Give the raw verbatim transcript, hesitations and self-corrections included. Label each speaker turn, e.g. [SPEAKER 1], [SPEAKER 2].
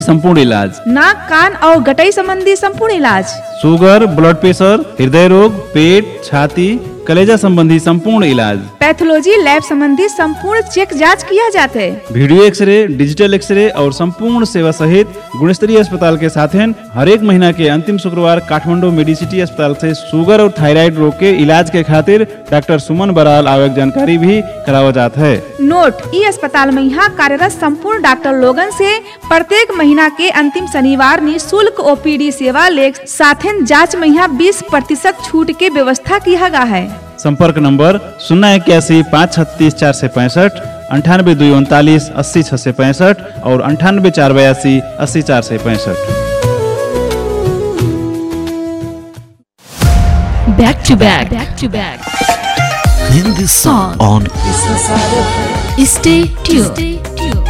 [SPEAKER 1] संपूर्ण इलाज,
[SPEAKER 2] नाक कान और गटई संबंधी संपूर्ण इलाज,
[SPEAKER 1] शुगर, ब्लड प्रेशर, हृदय रोग, पेट, छाती, कलेजा संबंधी संपूर्ण इलाज,
[SPEAKER 2] पैथोलॉजी लैब संबंधी संपूर्ण चेक जांच किया जाता है।
[SPEAKER 1] वीडियो एक्सरे, डिजिटल एक्सरे और संपूर्ण सेवा सहित गुणस्तरीय अस्पताल के साथ हर एक महीना के अंतिम शुक्रवार काठमांडू मेडिसिटी अस्पताल से शुगर और थायराइड रोग के इलाज के खातिर डॉक्टर सुमन बराल आवक जानकारी भी करावा जाता है।
[SPEAKER 2] नोट, ई अस्पताल में यहाँ कार्यरत संपूर्ण डॉक्टर लोगन से प्रत्येक महीना के अंतिम शनिवार निःशुल्क ओपीडी सेवा ले साथन जांच में यहाँ बीस प्रतिशत छूट के व्यवस्था किया गया है।
[SPEAKER 1] संपर्क नंबर शून्य इक्यासी पाँच छत्तीस चार सौ पैंसठ, अंठानबे दुई उनतालीस अस्सी छह सौ पैंसठ और अंठानबे चार बयासी अस्सी चार सौ पैंसठ।
[SPEAKER 3] Back to back, back to back.
[SPEAKER 4] Hindi song on
[SPEAKER 3] Stay tuned.